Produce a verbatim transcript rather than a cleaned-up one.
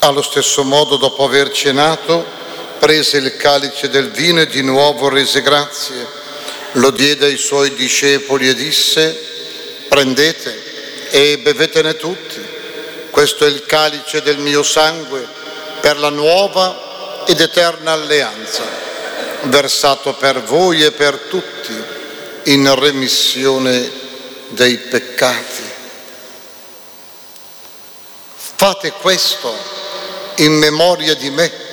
Allo stesso modo, dopo aver cenato, prese il calice del vino e di nuovo rese grazie, lo diede ai suoi discepoli e disse: prendete e bevetene tutti, questo è il calice del mio sangue per la nuova ed eterna alleanza, versato per voi e per tutti in remissione dei peccati. Fate questo in memoria di me.